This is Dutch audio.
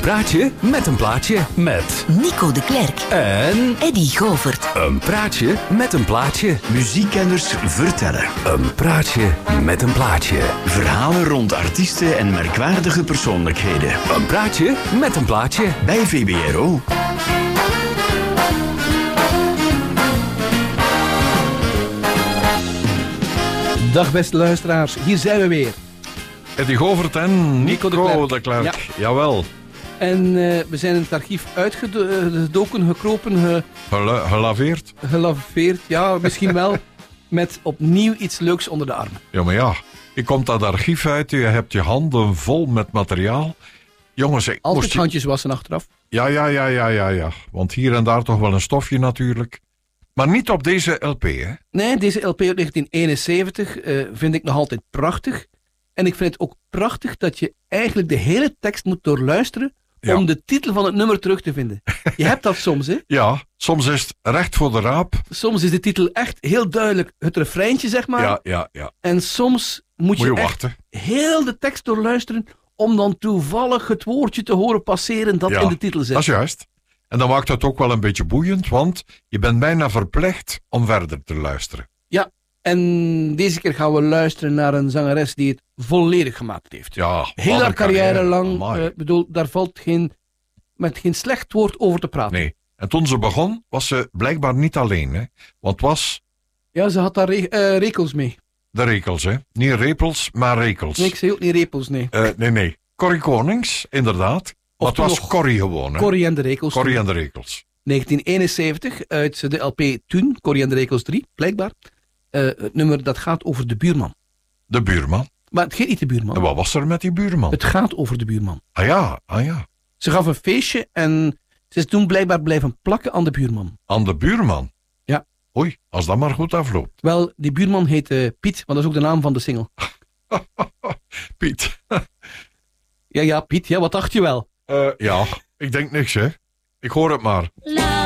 praatje met een plaatje. Met Nico de Klerk en Eddy Govert. een praatje met een plaatje. Muziekkenners vertellen. Een praatje met een plaatje. Verhalen rond artiesten en merkwaardige persoonlijkheden. Een praatje met een plaatje. Bij VBRO. Dag beste luisteraars, hier zijn we weer. Eddy Govert en Nico de Klerk. Ja. Jawel. En we zijn in het archief uitgedoken, gekropen, Gelaveerd. gelaveerd. Ja, misschien wel. Met opnieuw iets leuks onder de armen. Ja, maar ja. Je komt dat archief uit, je hebt je handen vol met materiaal. Jongens, ik Altijd moest... handjes wassen achteraf. Ja. Want hier en daar toch wel een stofje natuurlijk. Maar niet op deze LP, hè? Nee, deze LP uit 1971 vind ik nog altijd prachtig. En ik vind het ook prachtig dat je eigenlijk de hele tekst moet doorluisteren Ja. om de titel van het nummer terug te vinden. Je hebt dat soms, hè? Ja, soms is het recht voor de raap. Soms is de titel echt heel duidelijk het refreintje, zeg maar. Ja. En soms moet je echt wachten. heel de tekst doorluisteren om dan toevallig het woordje te horen passeren dat Ja, in de titel zit. Dat is juist. En dan maakt het ook wel een beetje boeiend, want je bent bijna verplicht om verder te luisteren. Ja, en deze keer gaan we luisteren naar een zangeres die het volledig gemaakt heeft. Ja, Heel wat haar een carrière lang, Amai. daar valt met geen slecht woord over te praten. Nee. En toen ze begon, was ze blijkbaar niet alleen, hè? Want het was Ja, ze had daar rekels mee. de rekels, hè? Niet repels, maar rekels. Nee, ik zei ook niet repels, nee. Nee. Corrie Konings, inderdaad. Maar het toen was nog Corrie gewoon, hè? Corrie en de rekels. Corrie en de rekels. 1971 uit de LP Toen, Corrie en de rekels 3, blijkbaar. Het nummer dat gaat over de buurman. De buurman. Maar het gaat niet de buurman. En wat was er met die buurman? Het gaat over de buurman. Ah ja. Ze gaf een feestje en ze is toen blijkbaar blijven plakken aan de buurman. Aan de buurman? Ja. Oei, als dat maar goed afloopt. Wel, die buurman heet Piet, want dat is ook de naam van de single. Piet. Ja, Piet, ja, wat dacht je wel? Ja, ik denk niks, hè. Ik hoor het maar.